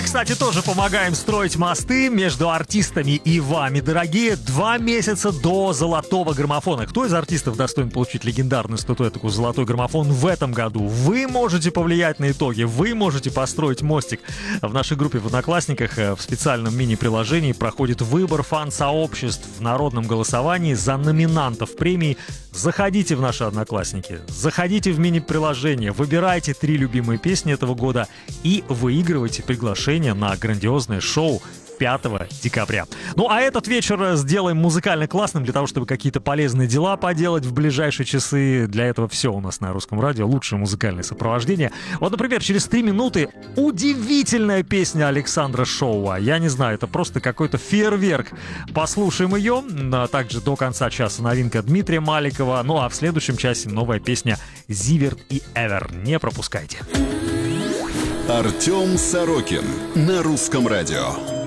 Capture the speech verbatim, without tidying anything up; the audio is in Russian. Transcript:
Мы, кстати, тоже помогаем строить мосты между артистами и вами, дорогие. Два месяца до золотого граммофона. Кто из артистов достоин получить легендарную статуэтку «Золотой граммофон» в этом году? Вы можете повлиять на итоги, вы можете построить мостик. В нашей группе в Одноклассниках в специальном мини-приложении проходит выбор фан-сообществ в народном голосовании за номинантов премии. Заходите в наши Одноклассники, заходите в мини-приложение, выбирайте три любимые песни этого года и выигрывайте приглашение на грандиозное шоу пятого декабря. Ну а этот вечер сделаем музыкально классным для того, чтобы какие-то полезные дела поделать в ближайшие часы. Для этого все у нас на Русском радио. Лучшее музыкальное сопровождение. Вот, например, через три минуты удивительная песня Александра Шоуа. Я не знаю, это просто какой-то фейерверк. Послушаем ее. А также до конца часа новинка Дмитрия Маликова. Ну а в следующем часе новая песня Зиверт и Эвер. Не пропускайте. Артем Сорокин на Русском радио.